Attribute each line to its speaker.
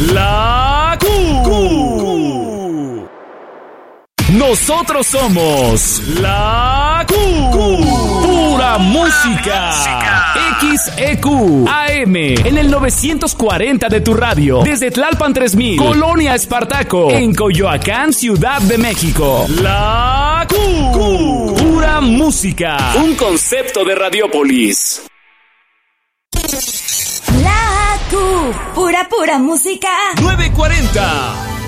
Speaker 1: La Q. Nosotros somos La Q. Pura música. XEQ AM en el 940 de tu radio. Desde Tlalpan 3000, Colonia Espartaco, en Coyoacán, Ciudad de México. La Q. Pura música. Un concepto de Radiópolis.
Speaker 2: La Q. Pura música.
Speaker 1: 940.